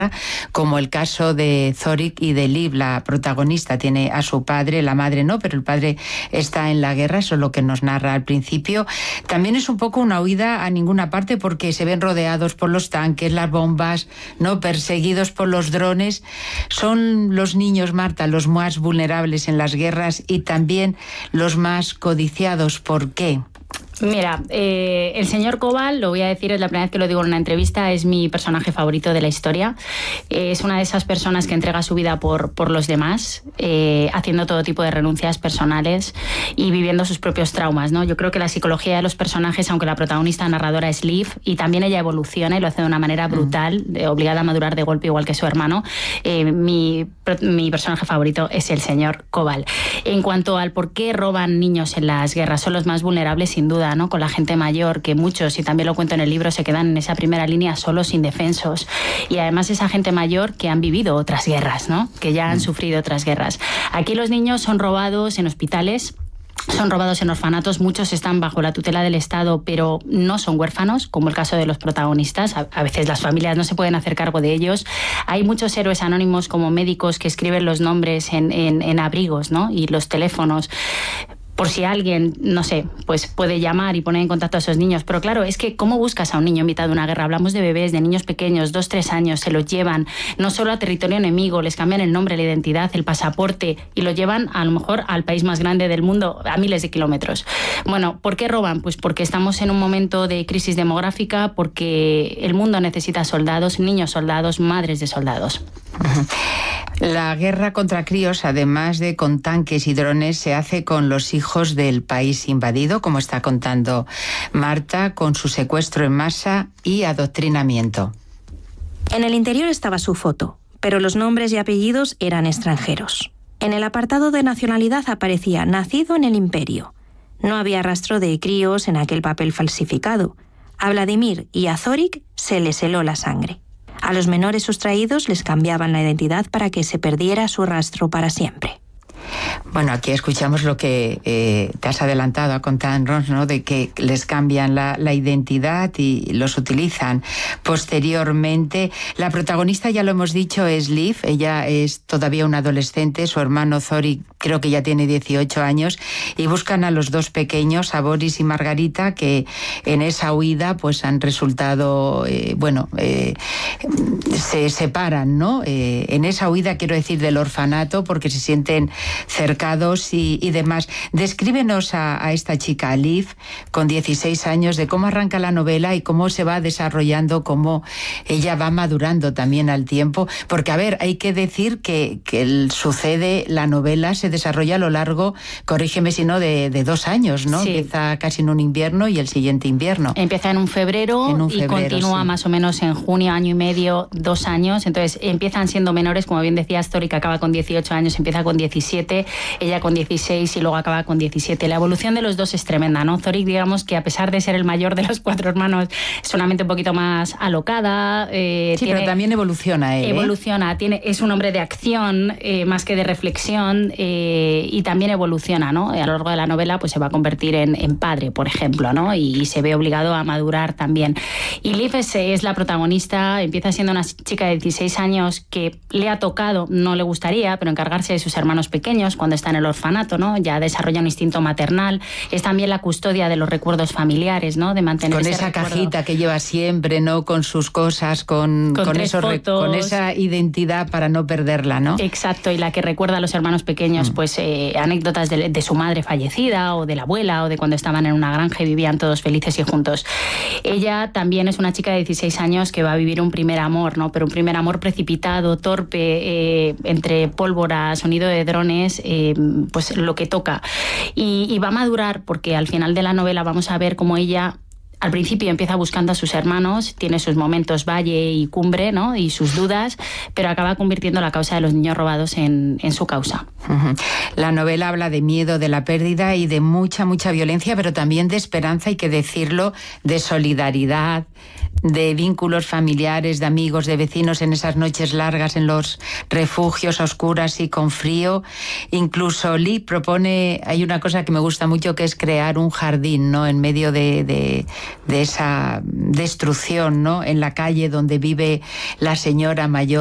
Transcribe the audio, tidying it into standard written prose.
como el caso de Zorik y de Liv. La protagonista tiene a su padre, la madre no, pero el padre está en la guerra, eso es lo que nos narra al principio. También es un poco una huida a ninguna parte porque se ven rodeados por los tanques, las bombas, ¿no?, perseguidos por los drones. Son los niños, Marta, los más vulnerables en las guerras y también los más codiciados. ¿Por qué? Mira, el señor Koval, lo voy a decir, es la primera vez que lo digo en una entrevista, es mi personaje favorito de la historia. Es una de esas personas que entrega su vida por los demás, haciendo todo tipo de renuncias personales y viviendo sus propios traumas, ¿no? Yo creo que la psicología de los personajes, aunque la protagonista narradora es Liv, y también ella evoluciona y lo hace de una manera brutal, obligada a madurar de golpe igual que su hermano, mi personaje favorito es el señor Koval. En cuanto al por qué roban niños en las guerras, son los más vulnerables sin duda, ¿no? Con la gente mayor, que muchos, y también lo cuento en el libro, se quedan en esa primera línea solos, indefensos. Y además esa gente mayor que han vivido otras guerras, ¿no? Que ya han sufrido otras guerras. Aquí los niños son robados en hospitales, son robados en orfanatos, muchos están bajo la tutela del Estado, pero no son huérfanos, como el caso de los protagonistas. A veces las familias no se pueden hacer cargo de ellos. Hay muchos héroes anónimos como médicos que escriben los nombres en abrigos, ¿no? Y los teléfonos, por si alguien, no sé, pues puede llamar y poner en contacto a esos niños. Pero claro, es que ¿cómo buscas a un niño en mitad de una guerra? Hablamos de bebés, de niños pequeños, 2, 3 años, se los llevan no solo a territorio enemigo, les cambian el nombre, la identidad, el pasaporte y lo llevan a lo mejor al país más grande del mundo, a miles de kilómetros. Bueno, ¿por qué roban? Pues porque estamos en un momento de crisis demográfica, porque el mundo necesita soldados, niños soldados, madres de soldados. La guerra contra críos, además de con tanques y drones, se hace con los hijos del país invadido, como está contando Marta, con su secuestro en masa y adoctrinamiento. En el interior estaba su foto, pero los nombres y apellidos eran extranjeros. En el apartado de nacionalidad aparecía nacido en el imperio. No había rastro de críos en aquel papel falsificado. A Vladimir y a Zorik se les heló la sangre. A los menores sustraídos les cambiaban la identidad para que se perdiera su rastro para siempre. Bueno, aquí escuchamos lo que te has adelantado a contar, ¿no?, de que les cambian la identidad y los utilizan posteriormente. La protagonista, ya lo hemos dicho, es Liv. Ella es todavía una adolescente. Su hermano Zorik creo que ya tiene 18 años y buscan a los dos pequeños, a Boris y Margarita, que en esa huida pues han resultado, se separan, ¿no? En esa huida, quiero decir, del orfanato, porque se sienten cercados y demás. Descríbenos a esta chica, Liv, con 16 años, de cómo arranca la novela y cómo se va desarrollando, cómo ella va madurando también al tiempo. Porque, a ver, hay que decir que la novela se desarrolla a lo largo, corrígeme si no, de 2 años, ¿no? Sí. Empieza casi en un invierno y el siguiente invierno. Empieza en un febrero y continúa más o menos en junio, año y medio, 2 años. Entonces empiezan siendo menores, como bien decía Zorik, acaba con 18 años, empieza con 17, ella con 16 y luego acaba con 17. La evolución de los dos es tremenda, ¿no? Zorik, digamos que a pesar de ser el mayor de los 4 hermanos, es una mente un poquito más alocada. Pero también evoluciona él. Evoluciona, es un hombre de acción más que de reflexión, y también evoluciona, ¿no? A lo largo de la novela pues se va a convertir en padre, por ejemplo, ¿no? Y se ve obligado a madurar también. Y Liv es la protagonista, empieza siendo una chica de 16 años que le ha tocado, no le gustaría, pero encargarse de sus hermanos pequeños cuando está en el orfanato, ¿no? Ya desarrolla un instinto maternal, es también la custodia de los recuerdos familiares, ¿no? De mantener con esa recuerdo. Cajita que lleva siempre, ¿no? Con sus cosas, con esa identidad para no perderla, ¿no? Exacto, y la que recuerda a los hermanos pequeños, pues anécdotas de su madre fallecida o de la abuela o de cuando estaban en una granja y vivían todos felices y juntos. Ella también es una chica de 16 años que va a vivir un primer amor, ¿no? Pero un primer amor precipitado, torpe, entre pólvora, sonido de drones, pues lo que toca. Y va a madurar porque al final de la novela vamos a ver cómo ella al principio empieza buscando a sus hermanos, tiene sus momentos valle y cumbre, ¿no? Y sus dudas, pero acaba convirtiendo la causa de los niños robados en su causa. La novela habla de miedo, de la pérdida y de mucha violencia, pero también de esperanza, hay que decirlo, de solidaridad, de vínculos familiares, de amigos, de vecinos en esas noches largas en los refugios a oscuras y con frío. Incluso Lee propone, hay una cosa que me gusta mucho, que es crear un jardín, ¿no?, en medio de esa destrucción, ¿no?, en la calle donde vive la señora mayor.